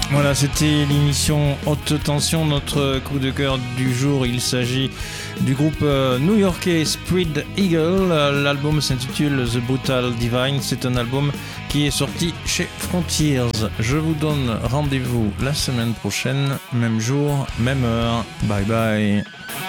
Voilà, c'était l'émission Haute Tension. Notre coup de cœur du jour, il s'agit du groupe new-yorkais Spread Eagle. L'album s'intitule The Brutal Divine. C'est un album qui est sorti chez Frontiers. Je vous donne rendez-vous la semaine prochaine, même jour, même heure. Bye bye.